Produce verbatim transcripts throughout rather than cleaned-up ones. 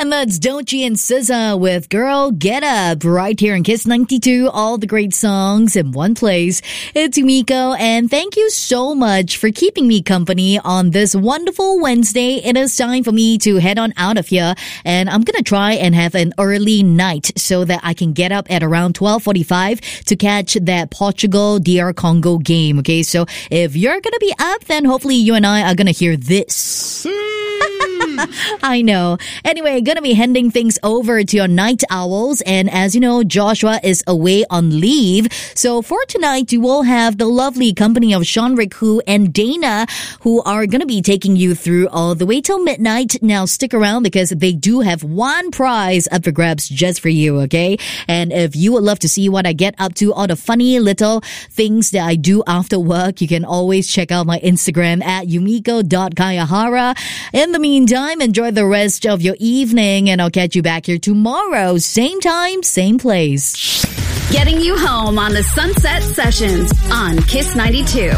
And that's Doechii and S Z A with Girl Get Up right here in Kiss ninety-two. All the great songs in one place. It's Yumiko, and thank you so much for keeping me company on this wonderful Wednesday. It is time for me to head on out of here, and I'm going to try and have an early night so that I can get up at around twelve forty-five to catch that Portugal-D R Congo game. Okay, so if you're going to be up, then hopefully you and I are going to hear this. I know. Anyway, gonna be handing things over to your night owls. And as you know, Joshua is away on leave. So for tonight, you will have the lovely company of Sean Rick Hu and Dana, who are gonna be taking you through all the way till midnight. Now stick around because they do have one prize up for grabs just for you, okay? And if you would love to see what I get up to, all the funny little things that I do after work, you can always check out my Instagram at yumiko dot kayahara. In the meantime, enjoy the rest of your evening, and I'll catch you back here tomorrow. Same time, same place. Getting you home on the Sunset Sessions on Kiss ninety-two.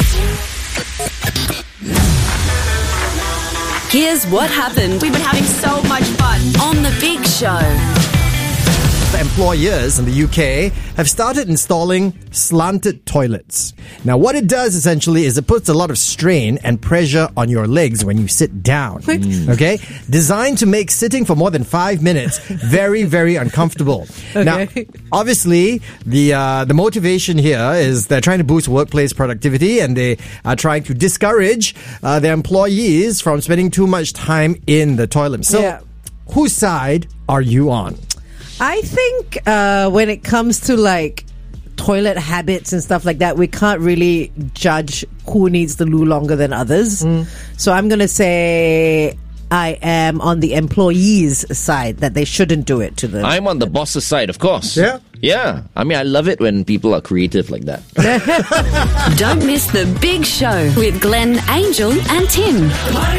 Here's what happened. We've been having so much fun on The Big Show. Employers in the U K have started installing slanted toilets. Now, what it does essentially is it puts a lot of strain and pressure on your legs when you sit down. Mm. Okay? Designed to make sitting for more than five minutes very, very uncomfortable. Okay. Now, obviously, the uh, the motivation here is they're trying to boost workplace productivity, and they are trying to discourage uh, their employees from spending too much time in the toilet. So, yeah. Whose side are you on? I think uh, when it comes to like toilet habits and stuff like that, we can't really judge who needs the loo longer than others. Mm. So I'm going to say I am on the employees' side, that they shouldn't do it to them. I'm on the boss's side, of course. Yeah? Yeah. I mean, I love it when people are creative like that. Don't miss The Big Show with Glenn, Angel and Tim.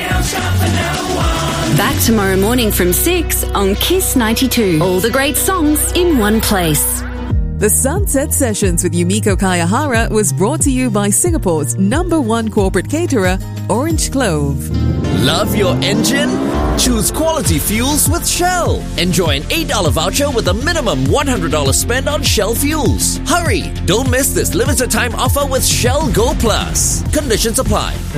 Back tomorrow morning from six on Kiss ninety-two. All the great songs in one place. The Sunset Sessions with Yumiko Kayahara was brought to you by Singapore's number one corporate caterer, Orange Clove. Love your engine? Choose quality fuels with Shell. Enjoy an eight dollars voucher with a minimum one hundred dollars spend on Shell fuels. Hurry! Don't miss this limited time offer with Shell Go Plus. Conditions apply.